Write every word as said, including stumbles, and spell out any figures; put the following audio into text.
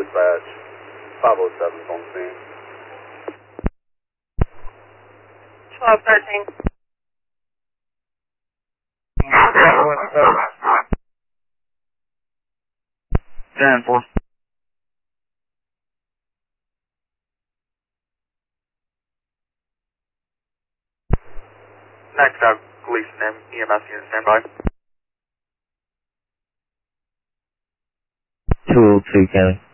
dispatch. five oh seven's on scene. twelve thirteen. ten four. Next up, Gleason E M S unit standby. two oh two, County.